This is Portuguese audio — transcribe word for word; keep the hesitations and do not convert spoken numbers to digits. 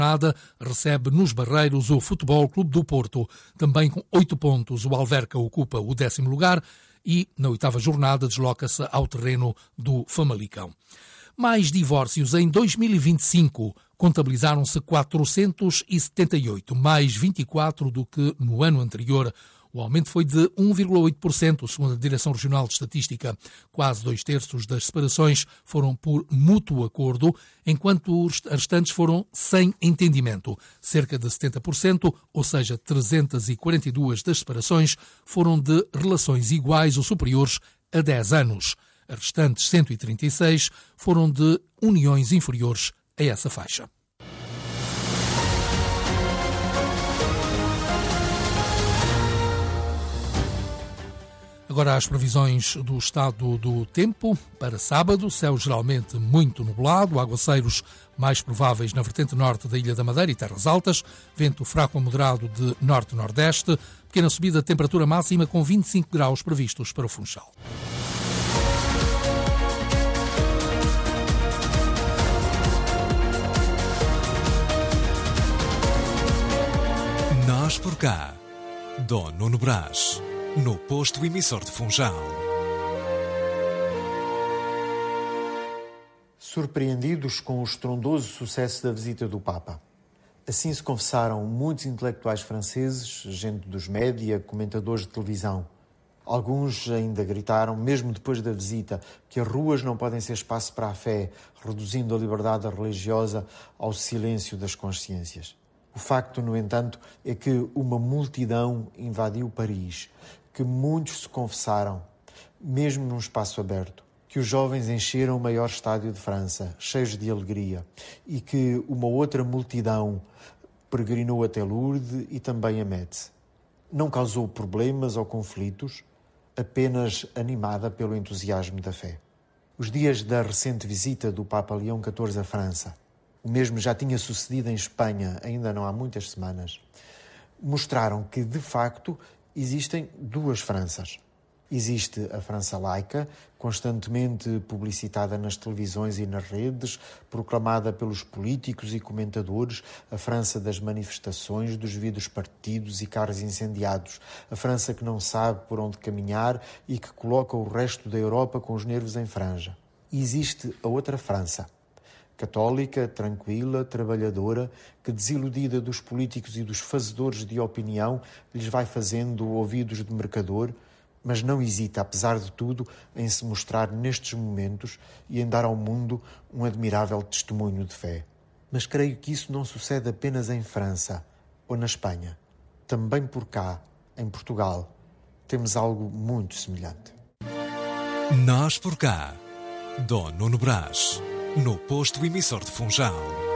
jornada recebe nos Barreiros o Futebol Clube do Porto. Também com oito pontos, o Alverca ocupa o décimo lugar e, na oitava jornada, desloca-se ao terreno do Famalicão. Mais divórcios em dois mil e vinte e cinco. Contabilizaram-se quatrocentos e setenta e oito, mais vinte e quatro do que no ano anterior. O aumento foi de um vírgula oito por cento, segundo a Direção Regional de Estatística. Quase dois terços das separações foram por mútuo acordo, enquanto os restantes foram sem entendimento. Cerca de setenta por cento, ou seja, trezentas e quarenta e duas das separações, foram de relações iguais ou superiores a dez anos. As restantes cento e trinta e seis foram de uniões inferiores a essa faixa. Agora as previsões do estado do tempo para sábado. Céu geralmente muito nublado, aguaceiros mais prováveis na vertente norte da Ilha da Madeira e Terras Altas, vento fraco a moderado de norte-nordeste, pequena subida de temperatura máxima com vinte e cinco graus previstos para o Funchal. Nós por cá, Dom Nuno Brás, no posto emissor de Funchal. Surpreendidos com o estrondoso sucesso da visita do Papa. Assim se confessaram muitos intelectuais franceses, gente dos média, comentadores de televisão. Alguns ainda gritaram, mesmo depois da visita, que as ruas não podem ser espaço para a fé, reduzindo a liberdade religiosa ao silêncio das consciências. O facto, no entanto, é que uma multidão invadiu Paris, que muitos se confessaram, mesmo num espaço aberto, que os jovens encheram o maior estádio de França, cheios de alegria, e que uma outra multidão peregrinou até Lourdes e também a Metz. Não causou problemas ou conflitos, apenas animada pelo entusiasmo da fé. Os dias da recente visita do Papa Leão catorze à França, o mesmo já tinha sucedido em Espanha, ainda não há muitas semanas, mostraram que, de facto, existem duas Franças. Existe a França laica, constantemente publicitada nas televisões e nas redes, proclamada pelos políticos e comentadores, a França das manifestações, dos vidros partidos e carros incendiados, a França que não sabe por onde caminhar e que coloca o resto da Europa com os nervos em franja. E existe a outra França, católica, tranquila, trabalhadora, que desiludida dos políticos e dos fazedores de opinião lhes vai fazendo ouvidos de mercador, mas não hesita, apesar de tudo, em se mostrar nestes momentos e em dar ao mundo um admirável testemunho de fé. Mas creio que isso não sucede apenas em França ou na Espanha. Também por cá, em Portugal, temos algo muito semelhante. Nós por cá, Dom Nuno Brás, no posto emissor de Funchal.